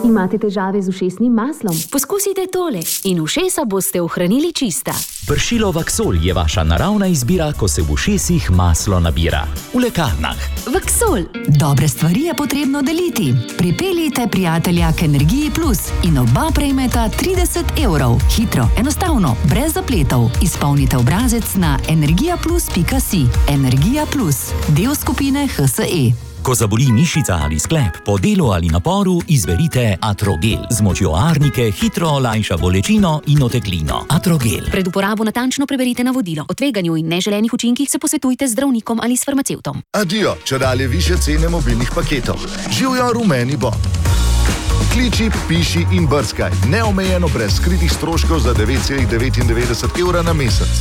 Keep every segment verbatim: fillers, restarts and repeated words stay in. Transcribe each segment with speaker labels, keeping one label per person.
Speaker 1: Imate težave z ušesnim maslom?
Speaker 2: Poskusite tole in ušesa boste ohranili čista.
Speaker 3: Pršilo Vaxol je vaša naravna izbira, ko se v ušesih maslo nabira. V lekarnah.
Speaker 2: Vaxol.
Speaker 4: Dobre stvari je potrebno deliti. Pripeljite prijatelja k Energiji Plus in oba prejmeta trideset evrov. Hitro, enostavno, brez zapletov. Izpolnite obrazec na energija plus pika si. Energija Plus, del skupine H S E.
Speaker 3: Ko zaboli mišica ali sklep, po delu ali naporu, izberite Atrogel. Z močjo arnike hitro olajša bolečino in oteklino. Atrogel.
Speaker 2: Pred uporabo natančno preberite navodilo. O tveganju in neželenih učinkih se posvetujte z zdravnikom ali s farmacevtom.
Speaker 5: Adijo, čedalje višje cene mobilnih paketov. Živjo rumeni Bob. Kliči, piši in brskaj. Neomejeno brez skritih stroškov za devet celih devetindevetdeset evra na mesec.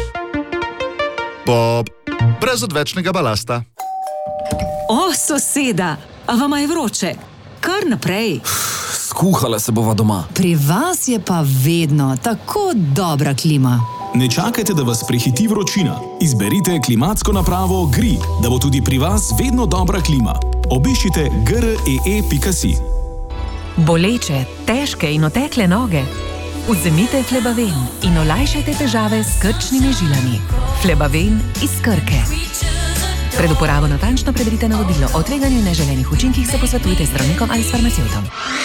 Speaker 5: Bob. Brez odvečnega balasta.
Speaker 6: O, soseda, a vama je vroče? Kar naprej.
Speaker 7: Skuhala se bova doma.
Speaker 4: Pri vas je pa vedno tako dobra klima.
Speaker 7: Ne čakajte, da vas prehiti vročina. Izberite klimatsko napravo Gri, da bo tudi pri vas vedno dobra klima. Obiščite g r e e pika si.
Speaker 8: Boleče, težke in otekle noge? Vzemite Flebaven in olajšajte težave s krčnimi žilami. Flebaven iz Krke. Pred uporabo natančno preberite navodilo. O tveganju in neželenih učinkih se posvetujte z zdravnikom ali s farmacevtom.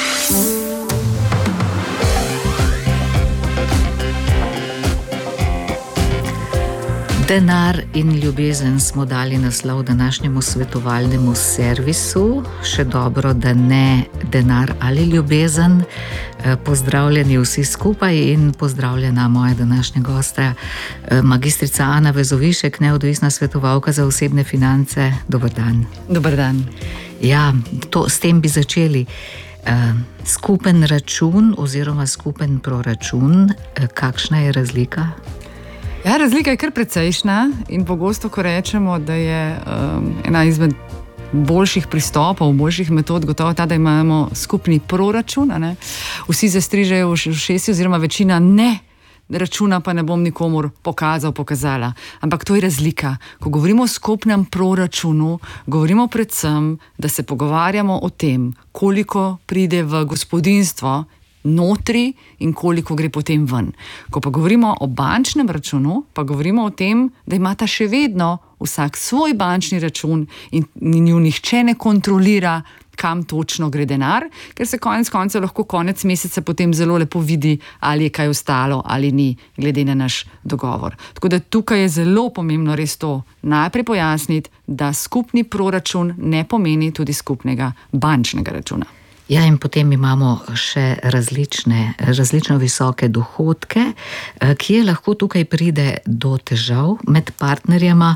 Speaker 9: Denar in ljubezen smo dali naslov današnjemu svetovalnemu servisu. Še dobro, da ne denar ali ljubezen. Pozdravljeni vsi skupaj in pozdravljena moja današnja gosta, magistrica Ana Vezovišek, neodvisna svetovalka za osebne finance. Dober dan.
Speaker 6: Dober dan.
Speaker 9: Ja, to, s tem bi začeli. Skupen račun oziroma skupen proračun, kakšna je razlika?
Speaker 6: Ja, razlika je kar precejšnja in pogosto, ko rečemo, da je um, ena izmed boljših pristopov, boljših metod gotovo ta, da imamo skupni proračun, a ne? Vsi zastrižejo v ušesi oziroma večina ne, računa pa ne bom nikomur pokazal, pokazala. Ampak to je razlika. Ko govorimo o skupnem proračunu, govorimo predvsem, da se pogovarjamo o tem, koliko pride v gospodinjstvo notri in koliko gre potem ven. Ko pa govorimo o bančnem računu, pa govorimo o tem, da imata še vedno vsak svoj bančni račun in nju nihče ne kontrolira, kam točno gre denar, ker se konec koncev lahko konec meseca potem zelo lepo vidi, ali je kaj ostalo ali ni, glede na naš dogovor. Tako da tukaj je zelo pomembno res to najprej pojasniti, da skupni proračun ne pomeni tudi skupnega bančnega računa.
Speaker 9: Ja, in potem imamo še različne, različno visoke dohodke, kje lahko tukaj pride do težav med partnerjema,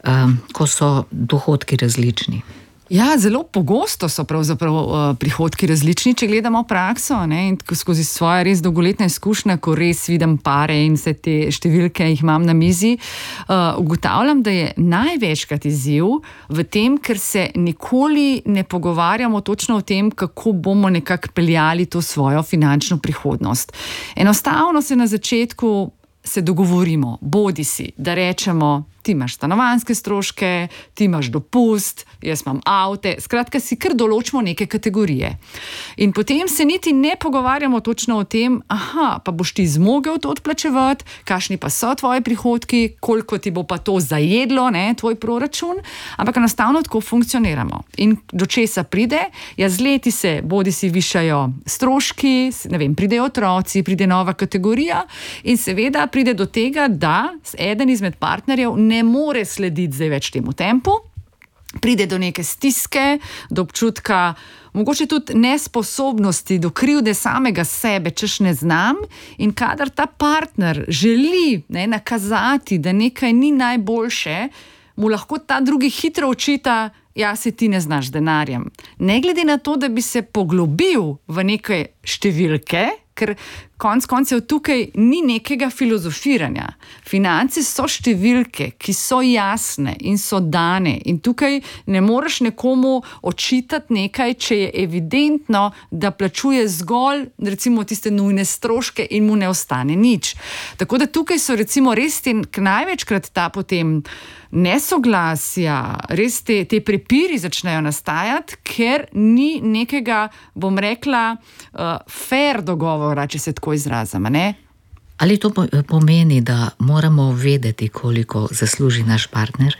Speaker 9: ko so dohodki različni.
Speaker 6: Ja, zelo pogosto so pravzaprav uh, prihodki različni, če gledamo prakso, ne, in skozi svoje res dolgoletne izkušnje, ko res vidim pare in vse te številke jih imam na mizi, uh, ugotavljam, da je največkrat izziv v tem, ker se nikoli ne pogovarjamo točno o tem, kako bomo nekako peljali to svojo finančno prihodnost. Enostavno se na začetku se dogovorimo, bodi si, da rečemo, ti imaš stanovanjske stroške, ti imaš dopust, jaz imam avte, skratka si kar določimo neke kategorije. In potem se niti ne pogovarjamo točno o tem, aha, pa boš ti zmogel to odplačevati, kakšni pa so tvoji prihodki, koliko ti bo pa to zajedlo, ne, tvoj proračun, ampak enostavno tako funkcioniramo. In do česa pride? Ja, z leti se bodi si višajo stroški, ne vem, pridejo otroci, pride nova kategorija in seveda pride do tega, da eden izmed partnerjev ne ne more slediti zdaj več temu tempu, pride do neke stiske, do občutka, mogoče tudi nesposobnosti, do krivde samega sebe, češ ne znam, in kadar ta partner želi ne, nakazati, da nekaj ni najboljše, mu lahko ta drugi hitro očita, ja, se ti ne znaš denarjem. Ne glede na to, da bi se poglobil v neke številke, ker konc koncev tukaj ni nekega filozofiranja. Finance so številke, ki so jasne in so dane in tukaj ne moreš nekomu očitati nekaj, če je evidentno, da plačuje zgolj recimo tiste nujne stroške in mu ne ostane nič. Tako da tukaj so recimo res ten, največkrat ta potem nesoglasja, res te, te prepiri začnejo nastajati, ker ni nekega, bom rekla, uh, fair dogovora, če se tako izrazim, ne?
Speaker 9: Ali to pomeni, da moramo vedeti, koliko zasluži naš partner?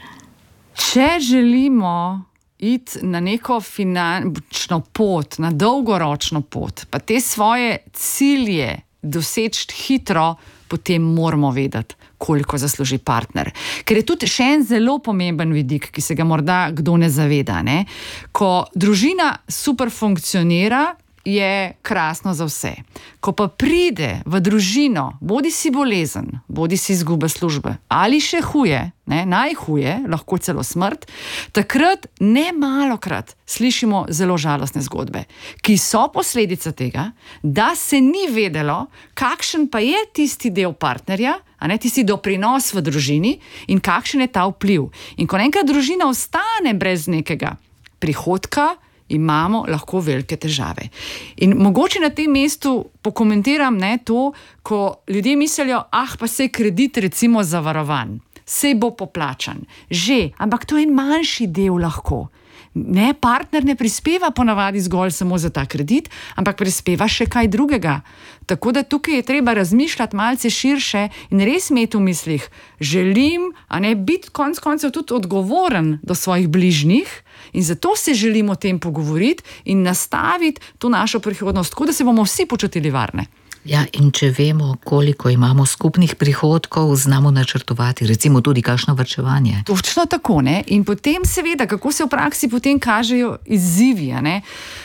Speaker 6: Če želimo iti na neko finančno pot, na dolgoročno pot, pa te svoje cilje doseči hitro, potem moramo vedeti, koliko zasluži partner. Ker je tudi še en zelo pomemben vidik, ki se ga morda kdo ne zaveda. Ne? Ko družina super funkcionira, je krasno za vse. Ko pa pride v družino, bodi si bolezen, bodi si izguba službe, ali še huje, ne, najhuje, lahko celo smrt, takrat ne malokrat slišimo zelo žalostne zgodbe, ki so posledica tega, da se ni vedelo, kakšen pa je tisti del partnerja, a ne, tisti doprinos v družini in kakšen je ta vpliv. In ko enkrat družina ostane brez nekega prihodka, imamo lahko velike težave. In mogoče na tem mestu pokomentiram ne, to, ko ljudje mislijo, ah, pa sej kredit recimo zavarovan, sej bo poplačan. Že, ampak to je en manjši del lahko. Ne, partner ne prispeva ponavadi zgolj samo za ta kredit, ampak prispeva še kaj drugega. Tako da tukaj je treba razmišljati malce širše in res imeti v mislih, želim, a ne, biti konec koncev tudi odgovoren do svojih bližnjih in zato se želimo o tem pogovoriti in nastaviti to našo prihodnost, tako da se bomo vsi počutili varne.
Speaker 9: Ja, in če vemo, koliko imamo skupnih prihodkov, znamo načrtovati, recimo tudi kakšno varčevanje.
Speaker 6: Točno tako, ne? In potem seveda, kako se v praksi potem kažejo izzivi, ne?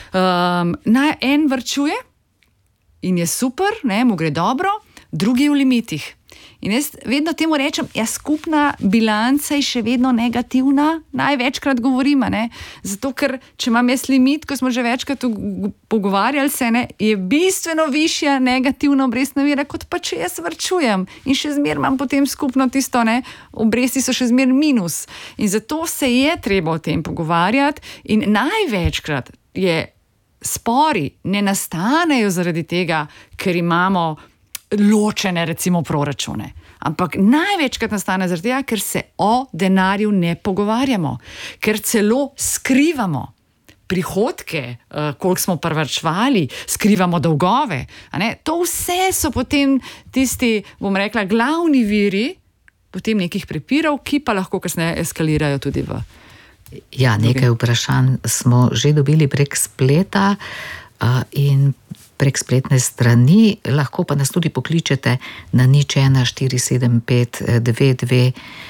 Speaker 6: Um, naj en varčuje in je super, ne? Mu gre dobro, drugi je v limitih. In jaz vedno temu rečem, ja, skupna bilanca je še vedno negativna, največkrat govorim, ne? Zato ker, če imam jaz limit, ko smo že večkrat pogovarjali se, ne, je bistveno višja negativna obrestna mera, kot pa če jaz varčujem in še zmer imam potem skupno tisto, ne, obresti so še zmer minus. In zato se je treba o tem pogovarjati in največkrat je spori ne nastanejo zaradi tega, ker imamo ločene recimo proračune. Ampak največkrat nastane zaradi tega, ker se o denarju ne pogovarjamo, ker celo skrivamo prihodke, koliko smo privarčevali, skrivamo dolgove. A ne? To vse so potem tisti, bom rekla, glavni viri potem nekih prepirov, ki pa lahko kasneje eskalirajo tudi v.
Speaker 9: Ja, nekaj vprašanj smo že dobili prek spleta uh, in prek spletne strani, lahko pa nas tudi pokličete na nič ena štiri sedem pet dve dve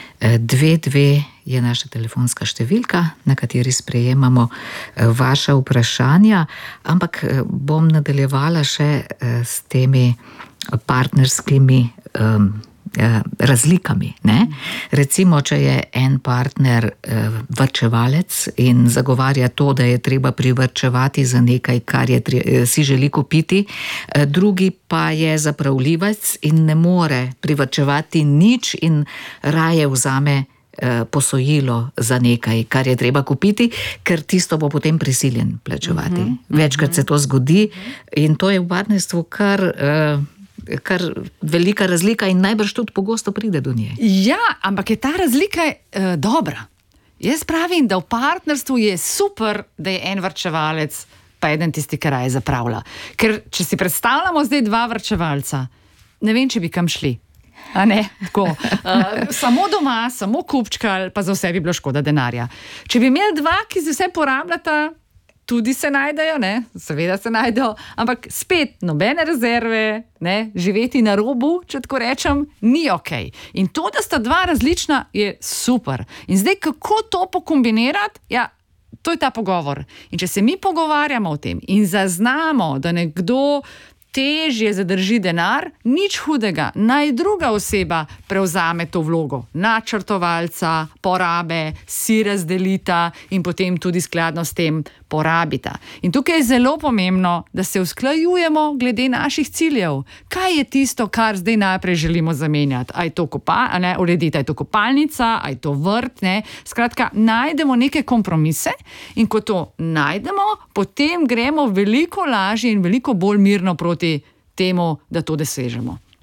Speaker 9: dve dve je naša telefonska številka, na kateri sprejemamo vaša vprašanja, ampak bom nadaljevala še s temi partnerskimi um, razlikami. Ne? Recimo, če je en partner eh, varčevalec in zagovarja to, da je treba privarčevati za nekaj, kar je tre, si želi kupiti, eh, drugi pa je zapravljivec in ne more privarčevati nič in raje vzame eh, posojilo za nekaj, kar je treba kupiti, ker tisto bo potem prisiljen plačevati. Uh-huh, Večkrat uh-huh. se to zgodi in to je v partnerstvu kar eh, kar velika razlika in najbrž tudi pogosto pride do nje.
Speaker 6: Ja, ampak je ta razlika uh, dobra. Jaz pravim, da v partnerstvu je super, da je en varčevalec pa eden tisti, ki raje zapravlja. Ker če si predstavljamo zdaj dva varčevalca, ne vem, če bi kam šli. A ne, tako. Uh, samo doma, samo kupčkal, pa za vse bi bilo škoda denarja. Če bi imeli dva, ki se vse porabljata, tudi se najdejo, ne, seveda se najdejo, ampak spet nobene rezerve, ne, živeti na robu, če tako rečem, ni okej. In to, da sta dva različna, je super. In zdaj, kako to pokombinirati, ja, to je ta pogovor. In če se mi pogovarjamo o tem in zaznamo, da nekdo težje zadrži denar, nič hudega, naj druga oseba prevzame to vlogo načrtovalca, porabe, si razdelita in potem tudi skladno s tem porabita. In tukaj je zelo pomembno, da se usklajujemo glede naših ciljev. Kaj je tisto, kar zdaj najprej želimo zamenjati? A je to kopa, a ne, urediti, a je to kopalnica, a je to vrt, ne? Skratka, najdemo neke kompromise in ko to najdemo, potem gremo veliko lažje in veliko bolj mirno proti temu, da to dosežemo.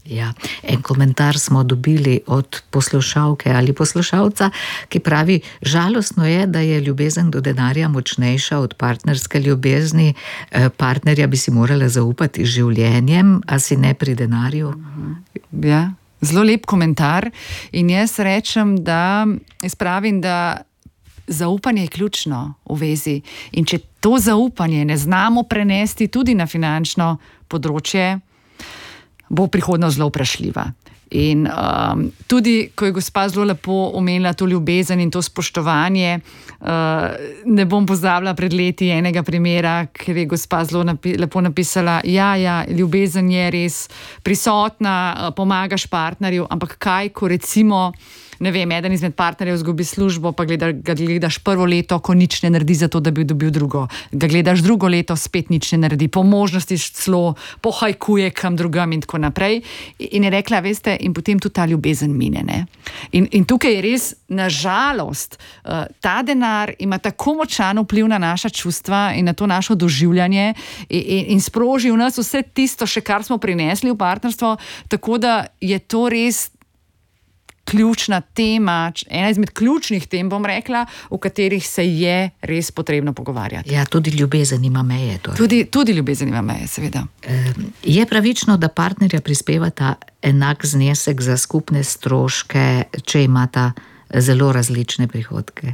Speaker 9: Ja, en komentar smo dobili od poslušalke ali poslušalca, ki pravi, žalostno je, da je ljubezen do denarja močnejša od partnerske ljubezni. Partnerja bi si morala zaupati z življenjem, a si ne pri denarju.
Speaker 6: Ja, zelo lep komentar in jaz rečem, da jaz pravim, da zaupanje je ključno v vezi in če to zaupanje ne znamo prenesti tudi na finančno področje, bo prihodnost zelo vprašljiva. In um, tudi, ko je gospa zelo lepo omenila to ljubezen in to spoštovanje, uh, ne bom pozabila pred leti enega primera, ker je gospa zelo napi- lepo napisala, ja, ja, ljubezen je res prisotna, uh, pomagaš partnerju, ampak kaj, ko recimo, ne vem, eden izmed partnerjev zgubi službo, pa gleda, ga gledaš prvo leto, ko nič ne naredi za to, da bi dobil drugo. Ga gledaš drugo leto, spet nič ne naredi, po možnosti celo pohajkuje kam drugam in tako naprej. In je rekla, veste, in potem tudi ta ljubezen mine. Ne? In, in tukaj je res, nažalost, uh, ta denar ima tako močan vpliv na naša čustva in na to našo doživljanje in, in, in sproži v nas vse tisto, še kar smo prinesli v partnerstvo, tako da je to res ključna tema, ena izmed ključnih tem, bom rekla, v katerih se je res potrebno pogovarjati.
Speaker 9: Ja, tudi ljubezen ima meje. Torej.
Speaker 6: Tudi, tudi ljubezen ima meje, seveda.
Speaker 9: Je pravično, da partnerja prispevata enak znesek za skupne stroške, če imata zelo različne prihodke?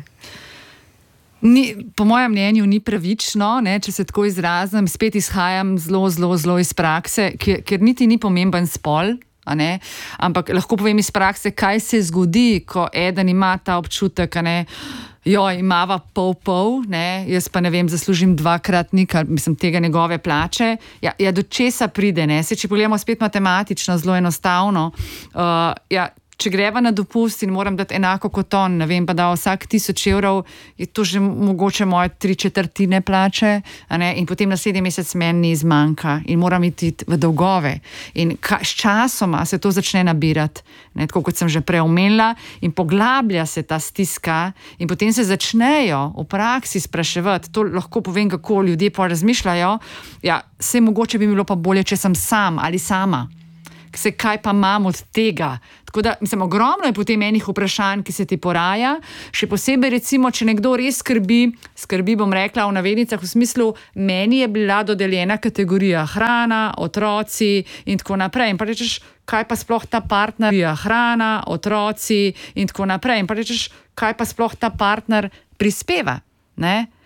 Speaker 6: Ni, po mojem mnenju ni pravično, ne, če se tako izrazim, spet izhajam zelo, zelo, zelo iz prakse, ker, ker niti ni pomemben spol, a ne, ampak lahko povem iz prakse, kaj se zgodi, ko eden ima ta občutek, a ne, jo, imava pol-pol, ne, jaz pa ne vem, zaslužim dvakratnik, mislim, tega njegove plače. Ja, ja, do česa pride, ne, se če pogledamo spet matematično, zelo enostavno, uh, ja, če greva na dopust in moram dati enako kot on, ne vem, pa da vsak tisoč evrov, je to že mogoče moje tri četrtine plače, a ne, in potem naslednji mesec meni zmanjka in moram iti v dolgove. In ka, s časoma se to začne nabirati, ne, tako kot sem že prej omenila, in poglablja se ta stiska in potem se začnejo v praksi spraševati, to lahko povem, kako ljudje pa razmišljajo, ja, se mogoče bi bilo pa bolje, če sem sam ali sama. Se kaj pa imam od tega. Tako da, mislim, ogromno je potem enih vprašanj, ki se ti poraja, še posebej recimo, če nekdo res skrbi, skrbi bom rekla v navednicah v smislu, meni je bila dodeljena kategorija hrana, otroci in tako naprej. In pa rečeš, kaj pa sploh ta partner, hrana, otroci in tako naprej. In pa rečeš, kaj pa sploh ta partner prispeva, ne?